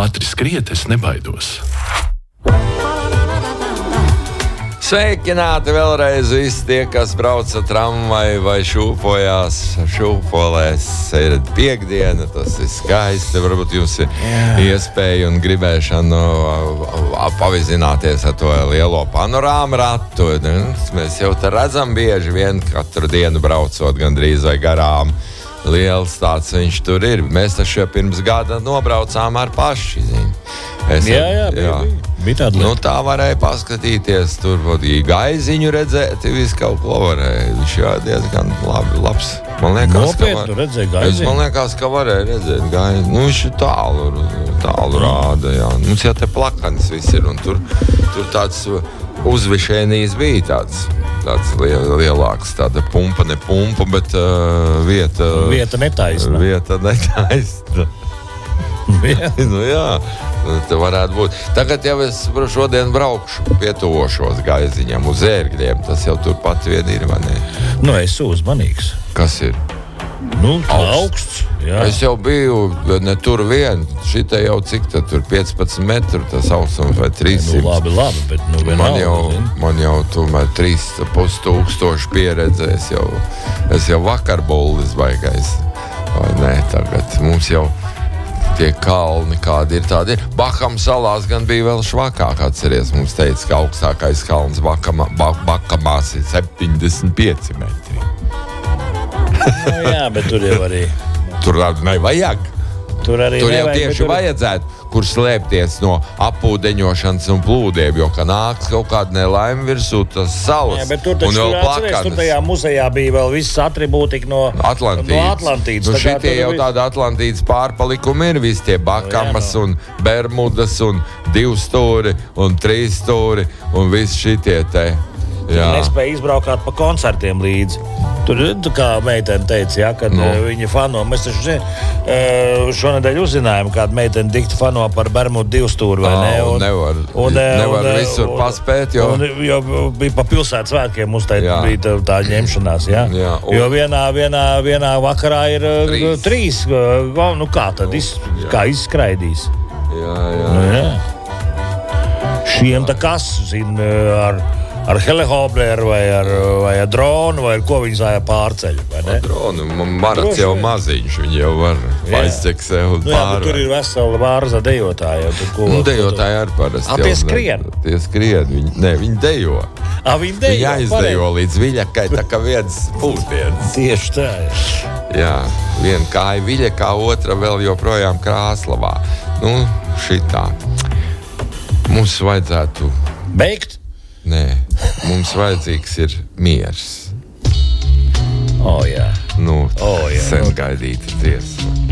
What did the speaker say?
ātri skriet, es nebaidos. Sveikināti vēlreiz visi tie, kas brauca tramvaju vai šūpojās šūpolēs. Ir piekdiena, tas ir skaisti. Varbūt jums ir iespēja un gribēšana pavizināties ar to lielo panorāmu ratu. Mēs jau te redzam bieži vien katru dienu braucot gandrīz vai garām. Liels tāds viņš tur ir. Mēs taču pirms gada nobraucām ar paši, zini. Bija tāda lieta. Tā varēja paskatīties, tur gaiziņu redzēt, visu kaut ko varēja. Viņš diezgan labs. Man liekas, nopietnu redzēja gaiziņu? Man liekas, ka varēja redzēt gaiziņu. Viņš tālu rāda, jā. Mums jau te plakanis viss ir, un tur tāds uzvišēnijas bija tāds lielāks, tāda pumpa, ne pumpa, bet vieta netaisna. Jā, tā varētu būt. Tagad jau es šodien braukšu pietuvošos gaiziņam uz Ērgļiem. Tas jau turpat vien ir, vai ne? Es uzmanīgs. Kas ir? Augsts. Jā. Es jau biju ne tur vien. Šitā jau cik tur 15 metru tas augstums vai 300. Labi, bet man jau tomēr 3,5 tūkstoši pieredze. Es jau vakar bullis baigais. Vai ne, tagad mums jau tie kalni, kādi ir tādi. Bakam salās gan bija vēl švakāk, atceries, mums teica, ka augstākais kalns Bakamās ir 75 metri. Jā, bet tur jau arī. Tur nevajag. Tur jau tieši vajadzētu, kur slēpties no apūdeņošanas un plūdiem, jo, ka nāks kaut kāda nelaime virsū tas salas. Jā, bet tur taču, tur tajā muzejā bija vēl viss atribūtika no Atlantīdas. Šitie jau tāda Atlantīdas pārpalikumi ir, visi tie Bakamas un Bermudas un 2 stūri un 3 stūri un visi šitie te. Nespēja izbraukāt pa koncertiem līdzi. Tur, kā meitene teica, kad viņa fano, mēs taču šonedēļ uzzinājām, kāda meitene dikti fano par Bermudu 2 stūri, vai ne? Nevar visur paspēt, jo bija pa pilsētas svētkiem mums bija tā ņemšanās, jā? Jo vienā vakarā ir 3, kā tad, kā izskraidīs? Jā. Šiem tā kas, ar helikopteru vai ar dronu, vai ar ko viņi zāja pārceļ, vai ne? Dronu, Marats jau maziņš, viņi jau var aizceksē un pārvar. Tur ir vesela vārza dejotāja. Dejotāji arī parasti. Tie skrien? Tie skrien, viņi dejo. Viņi dejo? Viņi aizdejo līdz viļakai, tā kā viens pusdienas. Tieši tā, jā. Viena kāja viļakā, otra vēl joprojām Krāslavā. Šitā. Mums vajadzētu... Beigt? Nē, mums vajadzīgs ir miers. Jā. Sen gaidīta dziesma.